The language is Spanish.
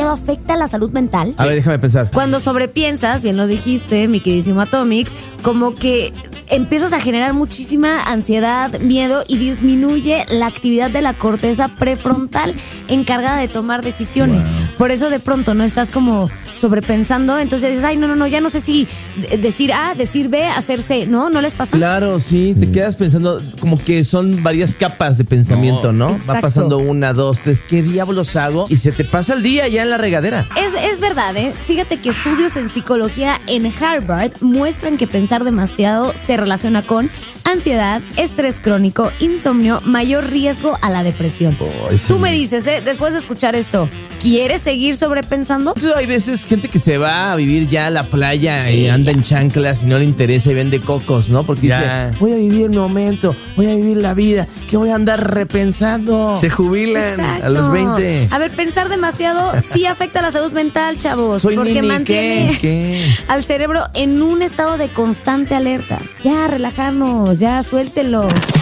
demasiado afecta la salud mental? A ver, déjame pensar. Cuando sobrepiensas, bien lo dijiste, mi queridísimo Atomix, como que empiezas a generar muchísima ansiedad, miedo y disminuye la actividad de la corteza prefrontal encargada de tomar decisiones. Wow. Por eso de pronto no estás como sobrepensando, entonces dices, ay, no, ya no sé si decir A, decir B, hacer C, ¿no? ¿No les pasa? Claro, sí, te quedas pensando como que son varias capas de pensamiento, ¿no? Exacto. Va pasando 1, 2, 3, ¿qué diablos hago? Y se te pasa el día ya en la regadera. Es verdad, ¿eh? Fíjate que estudios en psicología en Harvard muestran que pensar demasiado se relaciona con ansiedad, estrés crónico, insomnio, mayor riesgo a la depresión. Sí. Tú me dices, después de escuchar esto, ¿quieres seguir sobrepensando? Hay veces gente que se va a vivir ya a la playa y anda en chanclas y no le interesa y vende cocos, ¿no? Porque dice, voy a vivir mi momento, voy a vivir la vida, que voy a andar repensando. Se jubilan a los 20. A ver, pensar demasiado sí afecta a la salud mental, chavos. Porque mantiene al cerebro en un estado de constante alerta. Ya, relajarnos, ya, suéltenlo.